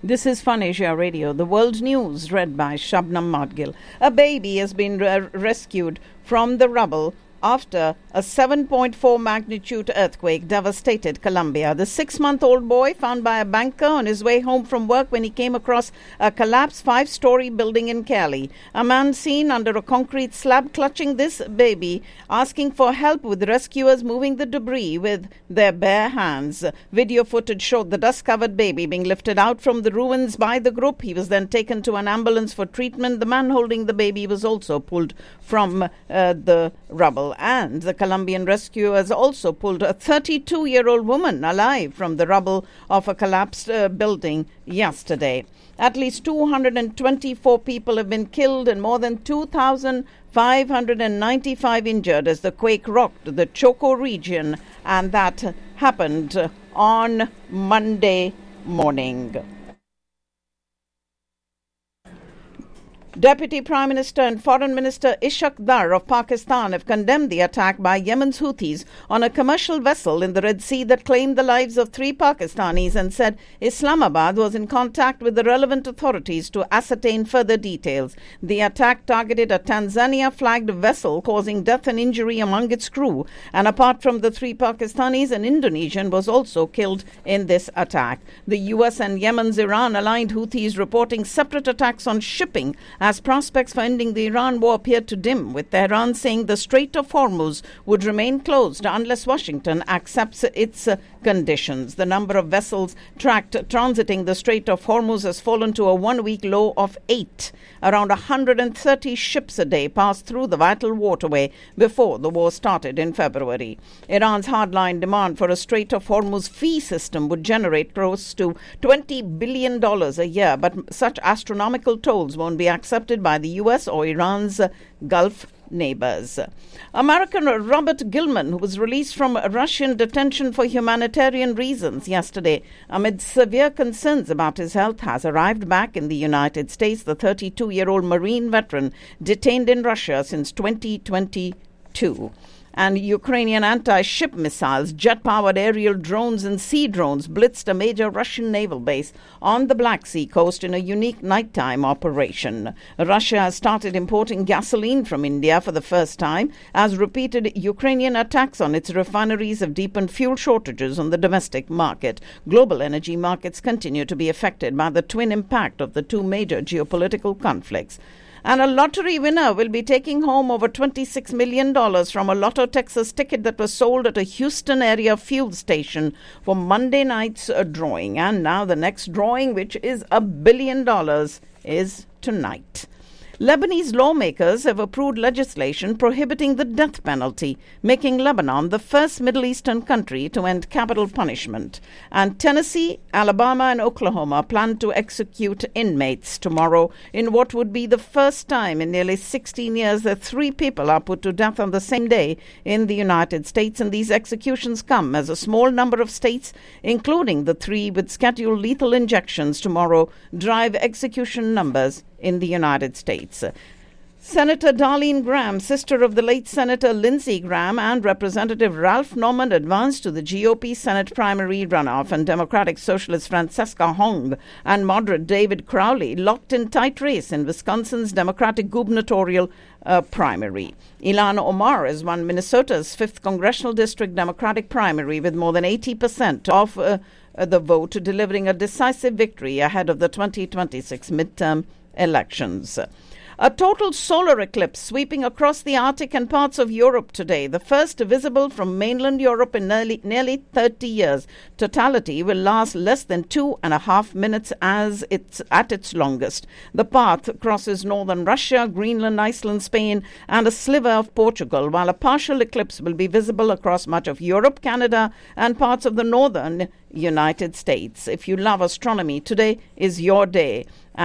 This is Fun Asia Radio, the world news read by Shabnam Madgil. A baby has been rescued from the rubble after a 7.4 magnitude earthquake devastated Colombia. The 6-month-old boy found by a banker on his way home from work when he came across a collapsed 5-story building in Cali. A man seen under a concrete slab clutching this baby, asking for help with rescuers moving the debris with their bare hands. Video footage showed the dust-covered baby being lifted out from the ruins by the group. He was then taken to an ambulance for treatment. The man holding the baby was also pulled from the rubble. And the Colombian rescuers also pulled a 32-year-old woman alive from the rubble of a collapsed building yesterday. At least 224 people have been killed and more than 2,595 injured as the quake rocked the Choco region, and that happened on Monday morning. Deputy Prime Minister and Foreign Minister Ishaq Dar of Pakistan have condemned the attack by Yemen's Houthis on a commercial vessel in the Red Sea that claimed the lives of 3 Pakistanis and said Islamabad was in contact with the relevant authorities to ascertain further details. The attack targeted a Tanzania-flagged vessel, causing death and injury among its crew. And apart from the 3 Pakistanis, an Indonesian was also killed in this attack. The US and Yemen's Iran-aligned Houthis reporting separate attacks on shipping as prospects for ending the Iran war appeared to dim, with Tehran saying the Strait of Hormuz would remain closed unless Washington accepts its conditions. The number of vessels transiting the Strait of Hormuz has fallen to a 1-week low of 8. Around 130 ships a day passed through the vital waterway before the war started in February. Iran's hardline demand for a Strait of Hormuz fee system would generate close to $20 billion a year, but such astronomical tolls won't be accepted by the US or Iran's Gulf neighbors. American Robert Gilman, who was released from Russian detention for humanitarian reasons yesterday amid severe concerns about his health, has arrived back in the United States. The 32-year-old Marine veteran detained in Russia since 2022. And Ukrainian anti-ship missiles, jet-powered aerial drones and sea drones blitzed a major Russian naval base on the Black Sea coast in a unique nighttime operation. Russia has started importing gasoline from India for the first time, as repeated Ukrainian attacks on its refineries have deepened fuel shortages on the domestic market. Global energy markets continue to be affected by the twin impact of the 2 major geopolitical conflicts. And a lottery winner will be taking home over $26 million from a Lotto Texas ticket that was sold at a Houston area fuel station for Monday night's drawing. And now the next drawing, which is $1 billion, is tonight. Lebanese lawmakers have approved legislation prohibiting the death penalty, making Lebanon the first Middle Eastern country to end capital punishment. And Tennessee, Alabama, and Oklahoma plan to execute inmates tomorrow in what would be the first time in nearly 16 years that 3 people are put to death on the same day in the United States. And these executions come as a small number of states, including the 3 with scheduled lethal injections tomorrow, drive execution numbers in the United States. Senator Darlene Graham, sister of the late Senator Lindsey Graham, and Representative Ralph Norman advanced to the GOP Senate primary runoff, and Democratic Socialist Francesca Hong and moderate David Crowley locked in tight race in Wisconsin's Democratic gubernatorial primary. Ilhan Omar has won Minnesota's 5th Congressional District Democratic primary with more than 80% of the vote, delivering a decisive victory ahead of the 2026 midterm elections. A total solar eclipse sweeping across the Arctic and parts of Europe today, the first visible from mainland Europe in nearly 30 years. Totality will last less than 2.5 minutes as it's at its longest. The path crosses northern Russia, Greenland, Iceland, Spain, and a sliver of Portugal, while a partial eclipse will be visible across much of Europe, Canada, and parts of the northern United States. If you love astronomy, today is your day.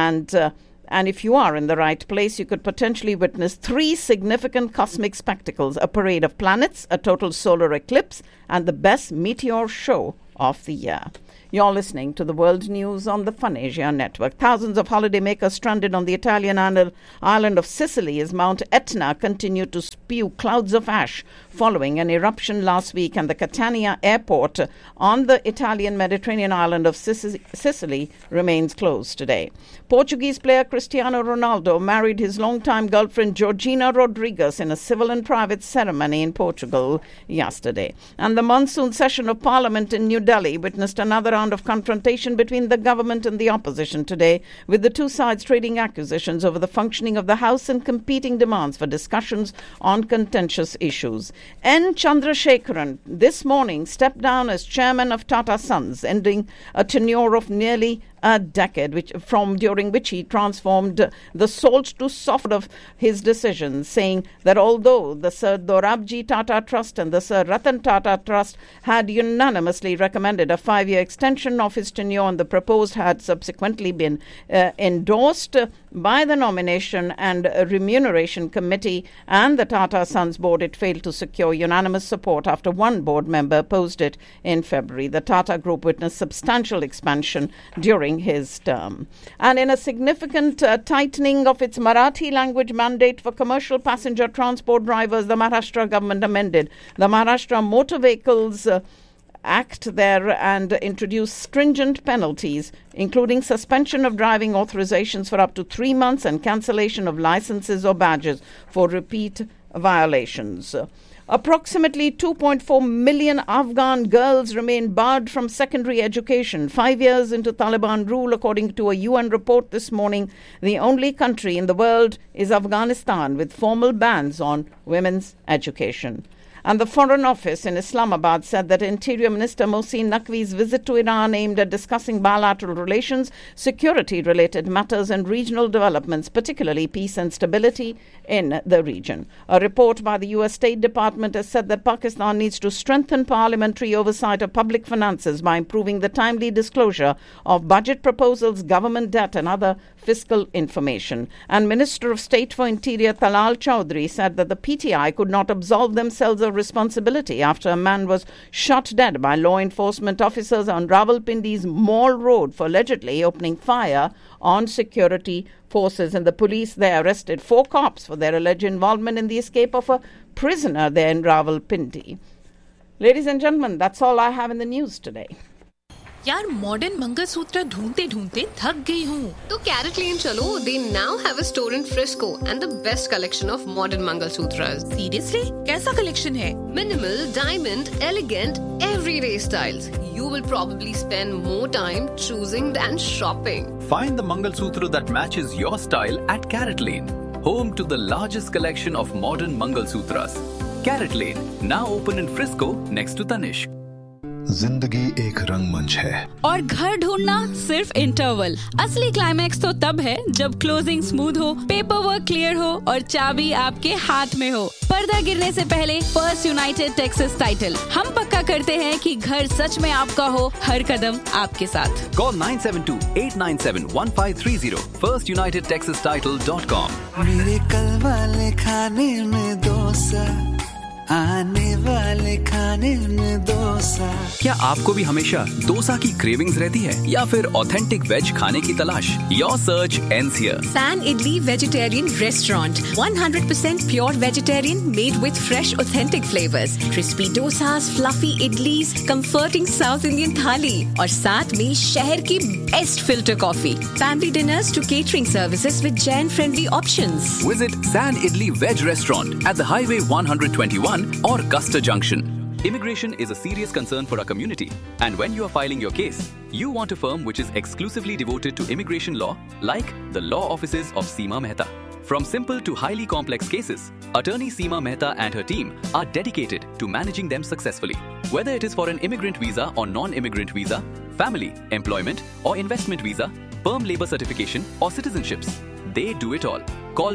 And if you are in the right place, you could potentially witness 3 significant cosmic spectacles: a parade of planets, a total solar eclipse, and the best meteor show of the year. You're listening to the World News on the Fun Asia Network. Thousands of holidaymakers stranded on the Italian island of Sicily as Mount Etna continued to spew clouds of ash following an eruption last week, and the Catania airport on the Italian Mediterranean island of Sicily remains closed today. Portuguese player Cristiano Ronaldo married his longtime girlfriend Georgina Rodrigues in a civil and private ceremony in Portugal yesterday. And the monsoon session of Parliament in New Delhi witnessed another round of confrontation between the government and the opposition today, with the two sides trading accusations over the functioning of the House and competing demands for discussions on contentious issues. N. Chandrasekaran this morning stepped down as chairman of Tata Sons, ending a tenure of nearly a decade, during which he transformed the salt to soft of his decisions, saying that although the Sir Dorabji Tata Trust and the Sir Ratan Tata Trust had unanimously recommended a 5-year extension of his tenure, and the proposed had subsequently been endorsed by the Nomination and Remuneration Committee and the Tata Sons board, it failed to secure unanimous support after one board member opposed it in February. The Tata Group witnessed substantial expansion during his term. And in a significant tightening of its Marathi language mandate for commercial passenger transport drivers, the Maharashtra government amended the Maharashtra Motor Vehicles Act there and introduced stringent penalties, including suspension of driving authorizations for up to 3 months and cancellation of licenses or badges for repeat violations. Approximately 2.4 million Afghan girls remain barred from secondary education 5 years into Taliban rule, according to a UN report this morning. The only country in the world is Afghanistan with formal bans on women's education. And the Foreign Office in Islamabad said that Interior Minister Mohsin Naqvi's visit to Iran aimed at discussing bilateral relations, security-related matters and regional developments, particularly peace and stability in the region. A report by the U.S. State Department has said that Pakistan needs to strengthen parliamentary oversight of public finances by improving the timely disclosure of budget proposals, government debt and other fiscal information. And Minister of State for Interior Talal Chowdhury said that the PTI could not absolve themselves of responsibility after a man was shot dead by law enforcement officers on Rawalpindi's Mall Road for allegedly opening fire on security forces, and the police there arrested 4 cops for their alleged involvement in the escape of a prisoner there in Rawalpindi. Ladies and gentlemen, that's all I have in the news today. यार modern mangalsutra ढूंढते ढूंढते थक गई हूँ तो CaratLane चलो. They now have a store in Frisco and the best collection of modern Mangalsutras. Seriously? कैसा collection है? Minimal, diamond, elegant, everyday styles. You will probably spend more time choosing than shopping. Find the Mangalsutra that matches your style at CaratLane, home to the largest collection of modern Mangalsutras. CaratLane, now open in Frisco next to Tanishq. जिंदगी एक रंगमंच है और घर ढूंढना सिर्फ interval. असली climax तो तब है जब क्लोजिंग स्मूथ हो, पेपर वर्क क्लियर हो और चाबी आपके हाथ में हो. पर्दा गिरने से पहले फर्स्ट यूनाइटेड टेक्सास टाइटल. हम पक्का करते हैं कि घर सच में आपका हो, हर कदम आपके साथ. Call 972-897-1530. FirstUnitedTexasTitle.com. मेरे कल वाले खाने में डोसा, आने वाले खाने में डोसा. क्या आपको भी हमेशा डोसा की क्रेविंग्स रहती है या फिर ऑथेंटिक वेज खाने की तलाश? Your search ends here. San Idli Vegetarian Restaurant. 100% pure vegetarian, made with fresh authentic flavors. Crispy dosas, fluffy idlis, comforting South Indian thali और साथ में शहर की best filter coffee. Family dinners to catering services with Jain friendly options. Visit San Idli Veg Restaurant at the Highway 121 or Custer Junction. Immigration is a serious concern for our community, and when you are filing your case, you want a firm which is exclusively devoted to immigration law, like the law offices of Seema Mehta. From simple to highly complex cases, attorney Seema Mehta and her team are dedicated to managing them successfully. Whether it is for an immigrant visa or non-immigrant visa, family, employment or investment visa, perm labor certification or citizenships, they do it all. Call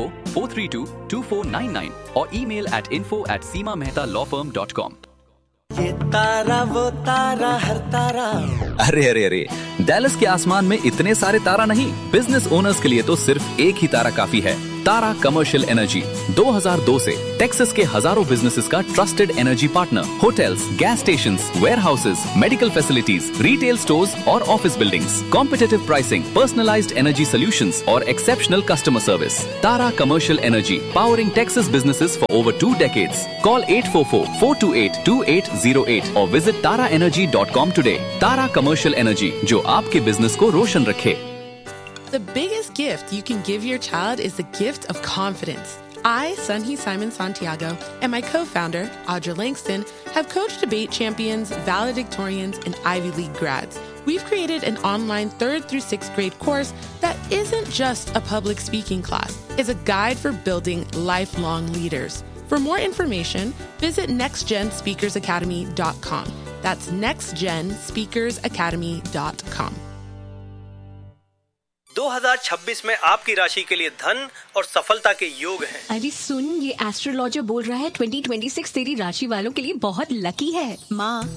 214-432-2499 or email at info@seemamehtalaw.com. ये तारा वो तारा हर तारा. अरे Dallas के आसमान में इतने सारे तारा नहीं. Business owners के लिए तो सिर्फ एक ही तारा काफी है. तारा कमर्शियल एनर्जी 2002 से टेक्सास के हजारों बिजनेसेस का trusted energy partner. Hotels, gas stations, warehouses, medical facilities, retail stores और office buildings, competitive pricing, personalised energy solutions और exceptional customer service. Tara commercial energy, powering Texas businesses for over 2 decades. Call 844-428-2808 or visit taraenergy.com today. Tara Commercial Energy, जो आपके business को रोशन रखे। The biggest gift you can give your child is the gift of confidence. I, Sunhee Simon Santiago, and my co-founder, Audra Langston, have coached debate champions, valedictorians, and Ivy League grads. We've created an online 3rd through 6th grade course that isn't just a public speaking class. It's a guide for building lifelong leaders. For more information, visit nextgenspeakersacademy.com. That's nextgenspeakersacademy.com. 2026 में आपकी राशि के लिए धन और सफलता के योग हैं। अरे सुन, ये एस्ट्रोलॉजर बोल रहा है 2026 तेरी राशि वालों के लिए बहुत लकी है। माँ,